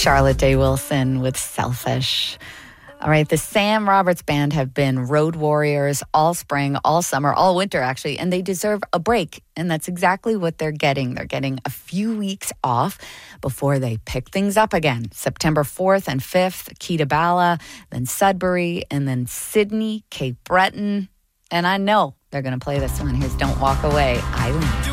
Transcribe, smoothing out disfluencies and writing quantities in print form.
Charlotte Day Wilson with Selfish. All right, the Sam Roberts Band have been road warriors all spring, all summer, all winter, actually, and they deserve a break. And that's exactly what they're getting. They're getting a few weeks off before they pick things up again. September 4th and 5th, Kitaballah, then Sudbury, and then Sydney, Cape Breton. And I know they're going to play this one. Here's Don't Walk Away, Eileen.